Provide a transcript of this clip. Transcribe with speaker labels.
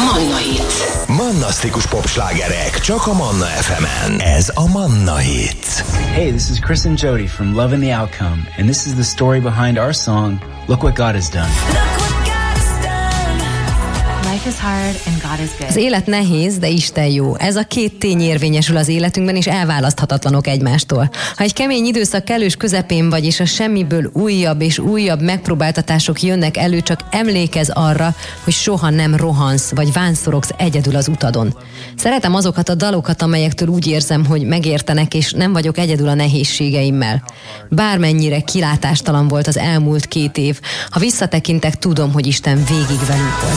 Speaker 1: Manna Hit.
Speaker 2: Mannasztikus popslágerek csak a Manna FM-en. Ez a Manna Hit.
Speaker 3: Hey, this is Chris and Jody from Love and the Outcome, and this is the story behind our song, Look What God Has Done.
Speaker 4: Az élet nehéz, de Isten jó. Ez a két tény érvényesül az életünkben, és elválaszthatatlanok egymástól. Ha egy kemény időszak kellős közepén vagy, és a semmiből újabb és újabb megpróbáltatások jönnek elő, csak emlékezz arra, hogy soha nem rohansz, vagy vánszorogsz egyedül az utadon. Szeretem azokat a dalokat, amelyektől úgy érzem, hogy megértenek, és nem vagyok egyedül a nehézségeimmel. Bármennyire kilátástalan volt az elmúlt 2 év, ha visszatekintek, tudom, hogy Isten végig velünk volt.